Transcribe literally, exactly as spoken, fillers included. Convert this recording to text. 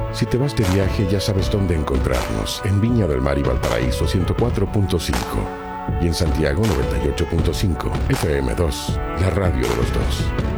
Si te vas de viaje, ya sabes dónde encontrarnos. En Viña del Mar y Valparaíso ciento cuatro punto cinco. Y en Santiago noventa y ocho punto cinco. F M dos, la radio de los dos.